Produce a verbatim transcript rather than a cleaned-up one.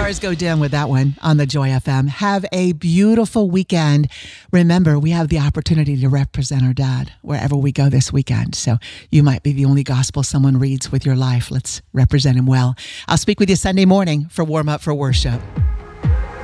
stars go dim with that one on the Joy F M. Have a beautiful weekend. Remember, we have the opportunity to represent our dad wherever we go this weekend. So you might be the only gospel someone reads with your life. Let's represent him well. I'll speak with you Sunday morning for Warm Up for Worship.